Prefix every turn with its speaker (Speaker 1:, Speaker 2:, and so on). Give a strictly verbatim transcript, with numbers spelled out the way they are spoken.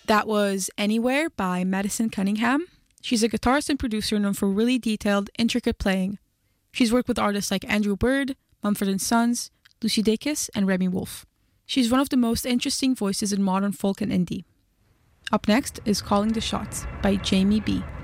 Speaker 1: That was Anywhere by Madison Cunningham. She's a guitarist and producer known for really detailed, intricate playing. She's worked with artists like Andrew Bird, Mumford and Sons, Lucy Dacus, and Remy Wolf. She's one of the most interesting voices in modern folk and indie. Up next is Calling the Shots by Jamie B.